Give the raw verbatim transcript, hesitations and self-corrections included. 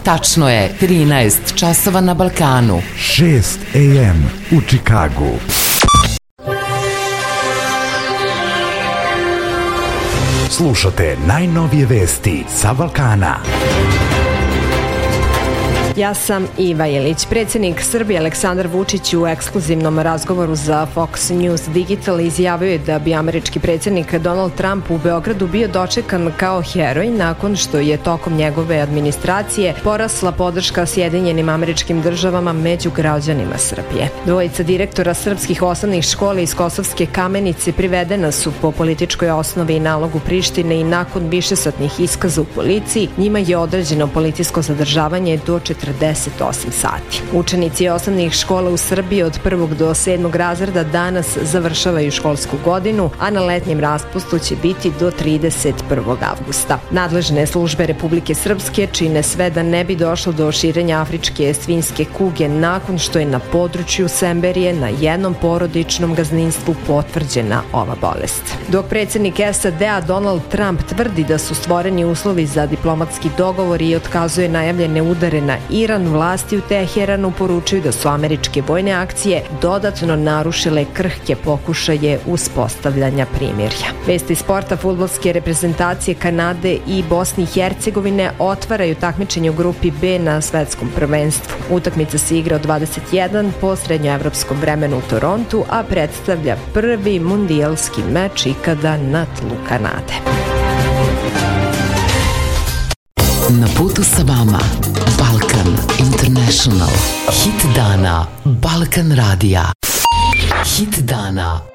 Tačno je trinaest časova na Balkanu. šest a m u Čikagu. Slušate najnovije vesti sa Balkana. Ja sam Iva Ilić. Predsjednik Srbije Aleksandar Vučić u ekskluzivnom razgovoru za Fox News Digital izjavio je da bi američki predsjednik Donald Trump u Beogradu bio dočekan kao heroj nakon što je tokom njegove administracije porasla podrška Sjedinjenim Američkim Državama među građanima Srbije. Dvojica direktora srpskih osnovnih škola iz Kosovske Kamenice privedena su po političkoj osnovi i nalogu Prištine i nakon višesatnih iskaza u policiji njima je određeno policijsko zadržavanje do četrdeset osam sati. Učenici osnovnih škola u Srbiji od prvog do sedmog razreda danas završavaju školsku godinu, a na letnjem raspustu će biti do trideset prvog avgusta. Nadležne službe Republike Srpske čine sve da ne bi došlo do širenja afričke svinjske kuge nakon što je na području Semberije na jednom porodičnom gazdinstvu potvrđena ova bolest. Dok predsjednik S A D-a Donald Trump tvrdi da su stvoreni uslovi za diplomatski dogovor i otkazuje najavljene udare na Iran, vlasti u Teheranu poručuju da su američke vojne akcije dodatno narušile krhke pokušaje uspostavljanja primirja. Vesti sporta: fudbalske reprezentacije Kanade i Bosne i Hercegovine otvaraju takmičenje u grupi B na svetskom prvenstvu. Utakmica se igra od dvadeset jedan po srednjoevropskom vremenu u Torontu, a predstavlja prvi mundijalski meč ikada na tlu Kanade. Na putu sa vama Balkan International. Hit dana Balkan Radija. Hit dana